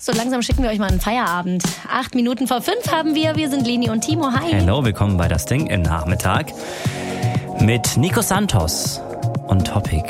So langsam schicken wir euch mal einen Feierabend. 8 Minuten vor 5 haben wir. Wir sind Leni und Timo. Hi. Hallo, willkommen bei Das Ding im Nachmittag mit Nico Santos und Topic.